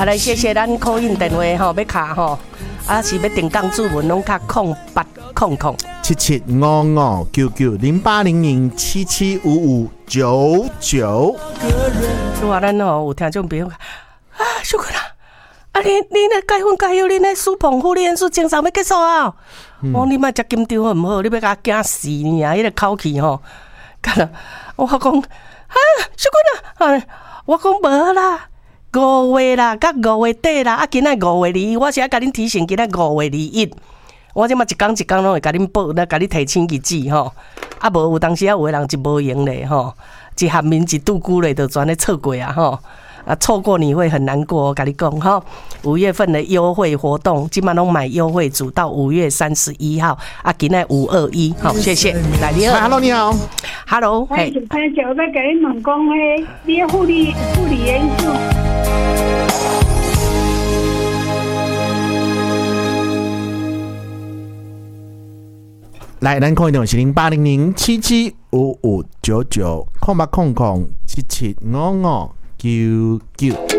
来谢谢咱call in电话吼，要卡吼，是要定岗主文拢卡0800 775599。 哇，咱吼有听众朋友啊，小坤啊，你那解封解忧，你那苏澎湖的演出正常要结束啊？我你莫食金条好唔好？你要甲惊死你啊！迄个口气吼，干啦！我讲啊，小坤啊，我讲无啦。5月啦，甲5月底啦，今仔5月21，我是要甲恁提醒，今仔5月21，我即马一工一工拢会甲恁报，甲你提醒日子吼。无有当时有的人就无闲咧吼，一下面一拄久咧，就全咧错过啊吼。错过你会很难过，我跟你讲哈。5月份的优惠活动，今晚拢买优惠组到5月31号啊，今仔521，好，谢谢。来，你好 ，Hello， 你好 ，Hello， 嘿，就我要甲你问讲，你的护理元素。 来，咱call电话是0800775599，0800775599。